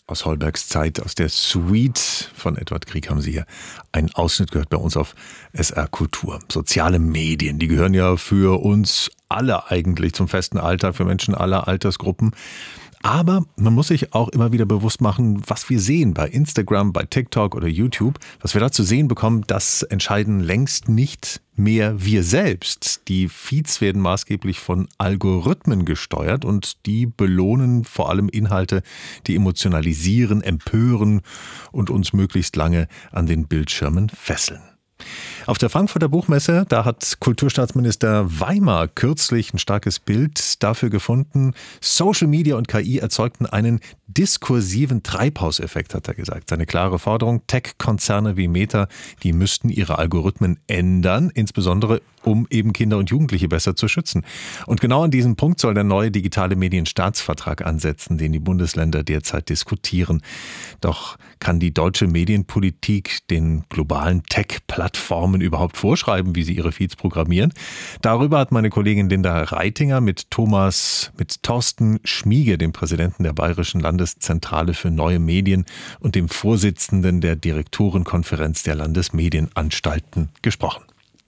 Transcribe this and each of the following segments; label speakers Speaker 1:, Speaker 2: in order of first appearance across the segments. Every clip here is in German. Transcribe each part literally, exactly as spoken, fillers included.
Speaker 1: aus Holbergs Zeit, aus der Suite von Edward Grieg haben Sie hier einen Ausschnitt gehört bei uns auf S R Kultur. Soziale Medien, die gehören ja für uns alle eigentlich zum festen Alltag, für Menschen aller Altersgruppen. Aber man muss sich auch immer wieder bewusst machen, was wir sehen bei Instagram, bei TikTok oder YouTube. Was wir da zu sehen bekommen, das entscheiden längst nicht mehr wir selbst. Die Feeds werden maßgeblich von Algorithmen gesteuert und die belohnen vor allem Inhalte, die emotionalisieren, empören und uns möglichst lange an den Bildschirmen fesseln. Auf der Frankfurter Buchmesse, da hat Kulturstaatsminister Weimar kürzlich ein starkes Bild dafür gefunden. Social Media und K I erzeugten einen diskursiven Treibhauseffekt, hat er gesagt. Seine klare Forderung, Tech-Konzerne wie Meta, die müssten ihre Algorithmen ändern, insbesondere um eben Kinder und Jugendliche besser zu schützen. Und genau an diesem Punkt soll der neue digitale Medienstaatsvertrag ansetzen, den die Bundesländer derzeit diskutieren. Doch kann die deutsche Medienpolitik den globalen Tech-Plattformen überhaupt vorschreiben, wie sie ihre Feeds programmieren? Darüber hat meine Kollegin Linda Reitinger mit Thomas, mit Thorsten Schmiege, dem Präsidenten der Bayerischen Landeszentrale für neue Medien und dem Vorsitzenden der Direktorenkonferenz der Landesmedienanstalten, gesprochen.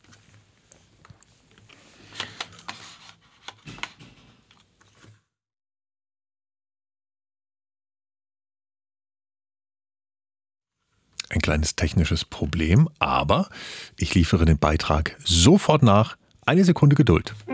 Speaker 1: Ein kleines technisches Problem, aber ich liefere den Beitrag sofort nach. Eine Sekunde Geduld.